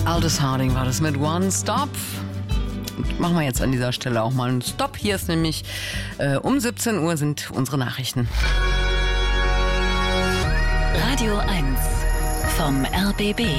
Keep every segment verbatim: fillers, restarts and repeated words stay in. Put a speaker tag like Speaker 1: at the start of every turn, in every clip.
Speaker 1: Aldous Harding war das mit One Stop. Und machen wir jetzt an dieser Stelle auch mal einen Stopp. Hier ist nämlich äh, um siebzehn Uhr sind unsere Nachrichten.
Speaker 2: Radio eins vom R B B.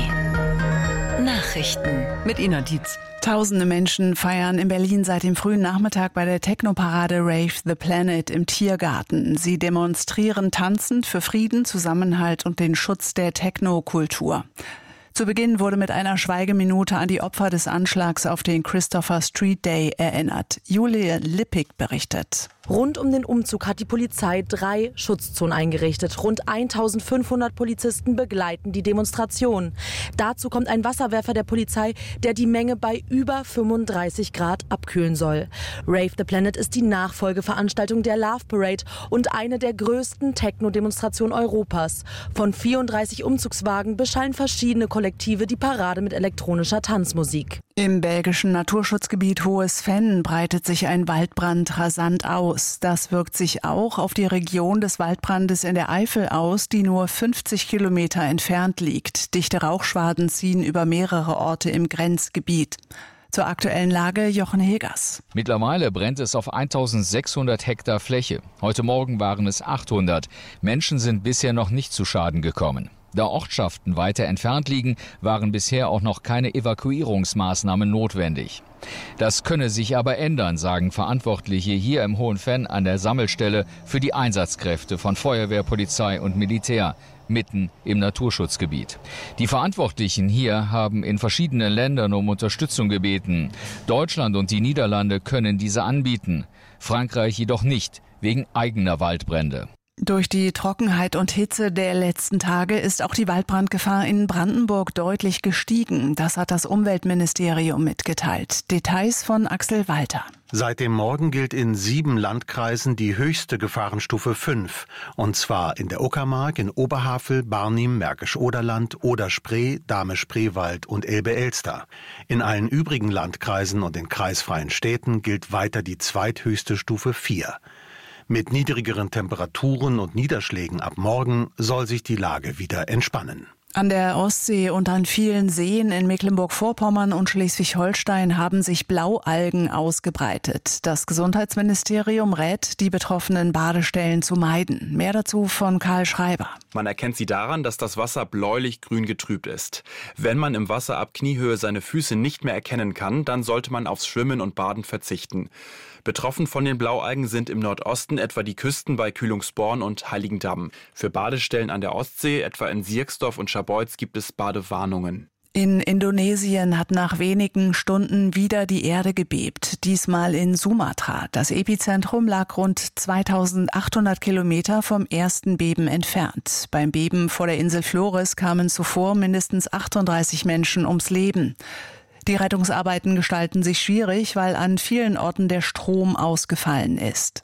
Speaker 2: Nachrichten
Speaker 1: mit Ina Dietz.
Speaker 3: Tausende Menschen feiern in Berlin seit dem frühen Nachmittag bei der Techno-Parade Rave the Planet im Tiergarten. Sie demonstrieren tanzend für Frieden, Zusammenhalt und den Schutz der Techno-Kultur. Zu Beginn wurde mit einer Schweigeminute an die Opfer des Anschlags auf den Christopher Street Day erinnert. Julia Lippig berichtet.
Speaker 4: Rund um den Umzug hat die Polizei drei Schutzzonen eingerichtet. Rund eintausendfünfhundert Polizisten begleiten die Demonstration. Dazu kommt ein Wasserwerfer der Polizei, der die Menge bei über fünfunddreißig Grad abkühlen soll. Rave the Planet ist die Nachfolgeveranstaltung der Love Parade und eine der größten Techno-Demonstrationen Europas. Von vierunddreißig Umzugswagen beschallen verschiedene Kollektive die Parade mit elektronischer Tanzmusik.
Speaker 3: Im belgischen Naturschutzgebiet Hohes Venn breitet sich ein Waldbrand rasant aus. Das wirkt sich auch auf die Region des Waldbrandes in der Eifel aus, die nur fünfzig Kilometer entfernt liegt. Dichte Rauchschwaden ziehen über mehrere Orte im Grenzgebiet. Zur aktuellen Lage Jochen Hegers.
Speaker 5: Mittlerweile brennt es auf eintausendsechshundert Hektar Fläche. Heute Morgen waren es achthundert. Menschen sind bisher noch nicht zu Schaden gekommen. Da Ortschaften weiter entfernt liegen, waren bisher auch noch keine Evakuierungsmaßnahmen notwendig. Das könne sich aber ändern, sagen Verantwortliche hier im Hohen Venn an der Sammelstelle für die Einsatzkräfte von Feuerwehr, Polizei und Militär mitten im Naturschutzgebiet. Die Verantwortlichen hier haben in verschiedenen Ländern um Unterstützung gebeten. Deutschland und die Niederlande können diese anbieten, Frankreich jedoch nicht, wegen eigener Waldbrände.
Speaker 3: Durch die Trockenheit und Hitze der letzten Tage ist auch die Waldbrandgefahr in Brandenburg deutlich gestiegen. Das hat das Umweltministerium mitgeteilt. Details von Axel Walter.
Speaker 6: Seit dem Morgen gilt in sieben Landkreisen die höchste Gefahrenstufe fünf. Und zwar in der Uckermark, in Oberhavel, Barnim, Märkisch-Oderland, Oder-Spree, Dahme-Spreewald und Elbe-Elster. In allen übrigen Landkreisen und den kreisfreien Städten gilt weiter die zweithöchste Stufe vier. Mit niedrigeren Temperaturen und Niederschlägen ab morgen soll sich die Lage wieder entspannen.
Speaker 3: An der Ostsee und an vielen Seen in Mecklenburg-Vorpommern und Schleswig-Holstein haben sich Blaualgen ausgebreitet. Das Gesundheitsministerium rät, die betroffenen Badestellen zu meiden. Mehr dazu von Karl Schreiber.
Speaker 7: Man erkennt sie daran, dass das Wasser bläulich-grün getrübt ist. Wenn man im Wasser ab Kniehöhe seine Füße nicht mehr erkennen kann, dann sollte man aufs Schwimmen und Baden verzichten. Betroffen von den Blaualgen sind im Nordosten etwa die Küsten bei Kühlungsborn und Heiligendamm. Für Badestellen an der Ostsee, etwa in Sierksdorf und Scharbeutz, gibt es Badewarnungen.
Speaker 3: In Indonesien hat nach wenigen Stunden wieder die Erde gebebt, diesmal in Sumatra. Das Epizentrum lag rund zweitausendachthundert Kilometer vom ersten Beben entfernt. Beim Beben vor der Insel Flores kamen zuvor mindestens achtunddreißig Menschen ums Leben. Die Rettungsarbeiten gestalten sich schwierig, weil an vielen Orten der Strom ausgefallen ist.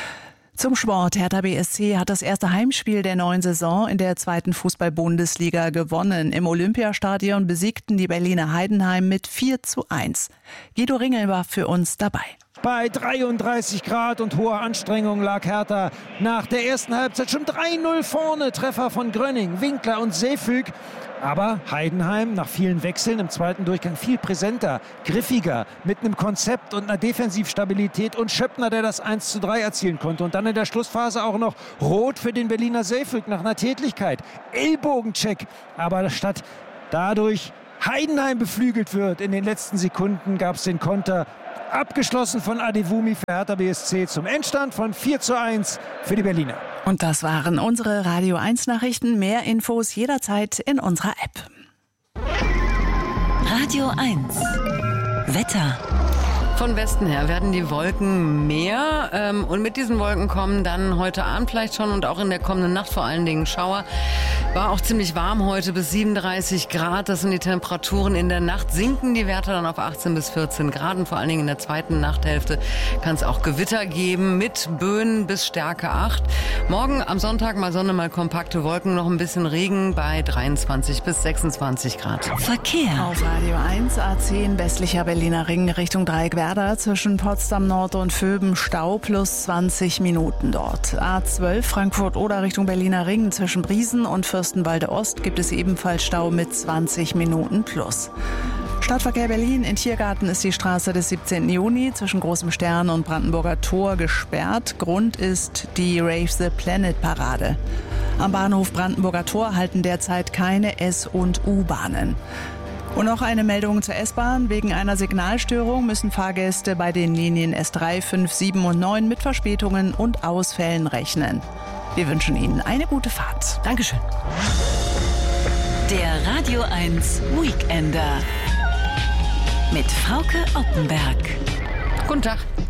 Speaker 3: Zum Sport. Hertha B S C hat das erste Heimspiel der neuen Saison in der zweiten Fußball-Bundesliga gewonnen. Im Olympiastadion besiegten die Berliner Heidenheim mit vier zu eins. Guido Ringel war für uns dabei.
Speaker 8: Bei dreiunddreißig Grad und hoher Anstrengung lag Hertha nach der ersten Halbzeit schon drei null vorne. Treffer von Grönning, Winkler und Seefüg. Aber Heidenheim nach vielen Wechseln im zweiten Durchgang viel präsenter, griffiger, mit einem Konzept und einer Defensivstabilität und Schöppner, der das eins zu drei erzielen konnte. Und dann in der Schlussphase auch noch Rot für den Berliner Seefüg nach einer Tätlichkeit. Ellbogencheck. Aber statt dadurch Heidenheim beflügelt wird, in den letzten Sekunden gab es den Konter. Abgeschlossen von Adewumi für Hertha B S C zum Endstand von vier zu eins für die Berliner.
Speaker 3: Und das waren unsere Radio eins Nachrichten. Mehr Infos jederzeit in unserer App.
Speaker 2: Radio eins Wetter.
Speaker 1: Von Westen her werden die Wolken mehr ähm, und mit diesen Wolken kommen dann heute Abend vielleicht schon und auch in der kommenden Nacht vor allen Dingen Schauer. War auch ziemlich warm heute, bis siebenunddreißig Grad. Das sind die Temperaturen. In der Nacht sinken die Werte dann auf achtzehn bis vierzehn Grad. Und vor allen Dingen in der zweiten Nachthälfte kann es auch Gewitter geben mit Böen bis Stärke acht. Morgen am Sonntag mal Sonne, mal kompakte Wolken, noch ein bisschen Regen bei dreiundzwanzig bis sechsundzwanzig Grad.
Speaker 2: Verkehr.
Speaker 3: Auf Radio eins A zehn westlicher Berliner Ring Richtung Dreieckwerk Werder zwischen Potsdam Nord und Vöben Stau plus zwanzig Minuten dort. A zwölf Frankfurt-Oder Richtung Berliner Ring zwischen Briesen und Fürstenwalde Ost gibt es ebenfalls Stau mit zwanzig Minuten plus. Stadtverkehr Berlin. In Tiergarten ist die Straße des siebzehnten Juni zwischen Großem Stern und Brandenburger Tor gesperrt. Grund ist die Rave the Planet Parade. Am Bahnhof Brandenburger Tor halten derzeit keine S- und U-Bahnen. Und noch eine Meldung zur S-Bahn. Wegen einer Signalstörung müssen Fahrgäste bei den Linien S drei, fünf, sieben und neun mit Verspätungen und Ausfällen rechnen. Wir wünschen Ihnen eine gute Fahrt.
Speaker 1: Dankeschön.
Speaker 2: Der Radio eins Weekender mit Frauke Oppenberg.
Speaker 1: Guten Tag.